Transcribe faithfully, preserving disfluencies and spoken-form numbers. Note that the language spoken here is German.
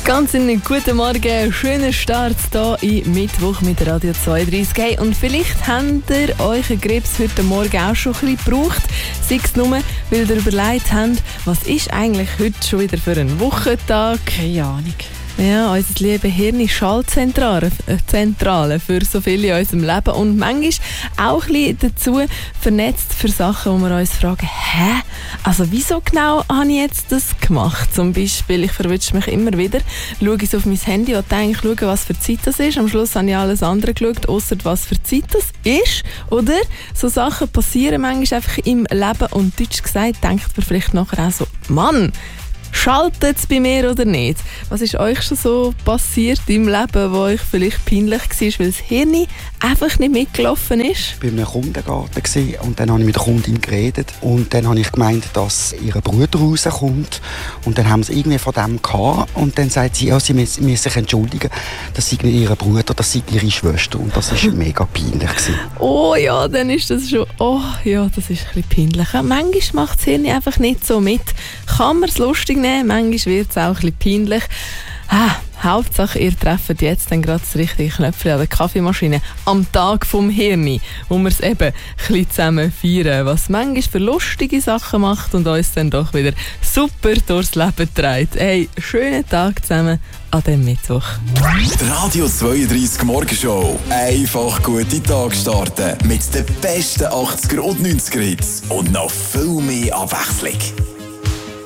Ganz einen guten Morgen, schönen Start hier im Mittwoch mit Radio zweiunddreißig. Hey, und vielleicht habt ihr euren Grips heute Morgen auch schon ein bisschen gebraucht. Sei es nur, weil ihr überlegt habt, was ist eigentlich heute schon wieder für ein Wochentag? Keine Ahnung. Ja, unser liebe Hirn ist Schaltzentrale äh, Zentrale für so viel in unserem Leben und manchmal auch ein bisschen dazu vernetzt für Sachen, wo wir uns fragen, hä? Also wieso genau habe ich jetzt das gemacht? Zum Beispiel, ich verwünsche mich immer wieder, schaue ich auf mein Handy und denke, schaue, was für Zeit das ist. Am Schluss habe ich alles andere geschaut, ausser was für Zeit das ist. Oder so Sachen passieren manchmal einfach im Leben und deutsch gesagt, denkt man vielleicht nachher auch so, Mann, schaltet es bei mir oder nicht? Was ist euch schon so passiert im Leben, wo euch vielleicht peinlich war, weil das Hirn einfach nicht mitgelaufen ist? Ich war bei einem Kundengarten und dann habe ich mit der Kundin geredet und dann habe ich gemeint, dass ihr Bruder rauskommt und dann haben sie irgendwie von dem gehabt und dann sagt sie, ja, sie müssen sich entschuldigen, das sei nicht ihr Bruder, das sei ihre Schwester und das war mega peinlich gewesen. Oh ja, dann ist das schon, oh ja, das ist ein bisschen peinlich. Manchmal macht das Hirn einfach nicht so mit. Kann man es lustig nehmen, manchmal wird es auch ein bisschen peinlich. Ah, Hauptsache, ihr trefft jetzt dann gerade das richtige Knöpfchen an der Kaffeemaschine am Tag vom Hirn, wo wir es eben ein bisschen zusammen feiern, was manchmal für lustige Sachen macht und uns dann doch wieder super durchs Leben trägt. Hey, schönen Tag zusammen an diesem Mittwoch. Die Radio zweiunddreißig Morgenshow. Einfach gute Tag starten mit den besten achtziger und neunziger Hits und noch viel mehr Abwechslung.